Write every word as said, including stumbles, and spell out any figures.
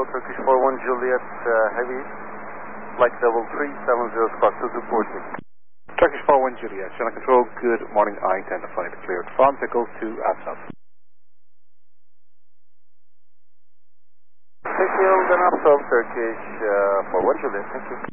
Echo, Turkish four one Juliet, uh, heavy, flight level three seven zero, squawk two two four six. Turkish four one Juliet, channel control, good morning, identified, cleared. Farm Pickle to ASAP. Take yield and up, Turkish uh, four one Juliet, thank you.